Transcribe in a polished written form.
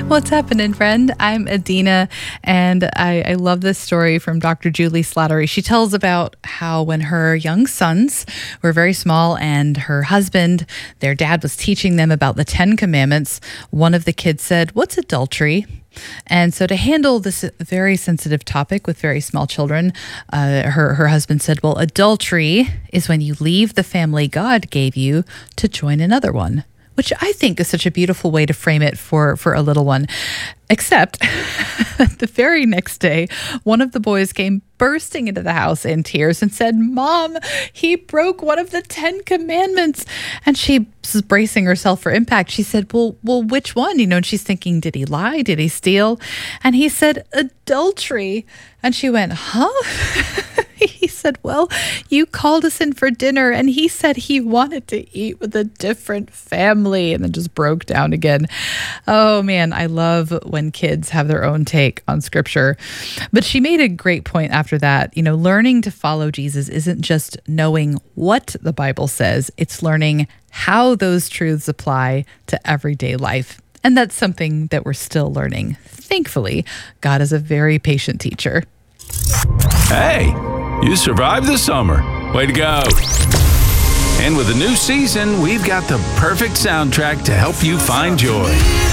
What's happening, friend? I'm Adina, and I love this story from Dr. Julie Slattery. She tells about how when her young sons were very small and her husband, their dad, was teaching them about the 10 Commandments, one of the kids said, "What's adultery?" And so to handle this very sensitive topic with very small children, her husband said, "Well, adultery is when you leave the family God gave you to join another one," which I think is such a beautiful way to frame it for a little one. Except the very next day, one of the boys came bursting into the house in tears and said, "Mom, he broke one of the 10 Commandments." And she was bracing herself for impact. She said, well, which one? And she's thinking, did he lie? Did he steal? And he said, "Adultery." And she went, "Huh?" He said, "Well, you called us in for dinner and he said he wanted to eat with a different family," and then just broke down again. Oh man, I love when kids have their own take on scripture. But she made a great point after that. Learning to follow Jesus isn't just knowing what the Bible says, it's learning how those truths apply to everyday life. And that's something that we're still learning. Thankfully, God is a very patient teacher. Hey, you survived the summer. Way to go. And with a new season, we've got the perfect soundtrack to help you find joy.